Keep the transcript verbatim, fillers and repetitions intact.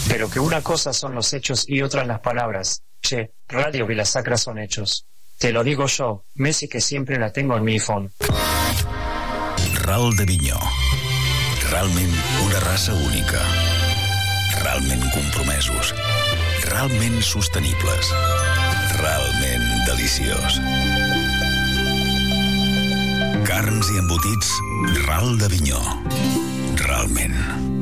pero que una cosa son los hechos y otra las palabras. Che, Radio Vila Sacra son hechos. Te lo digo yo, Messi, que siempre la tengo en mi iPhone. Ral de Vinyó. Realment una raça única. Realment compromesos. Realment sostenibles. Realment deliciós. Carns i embotits Ral de Vinyó. Realment.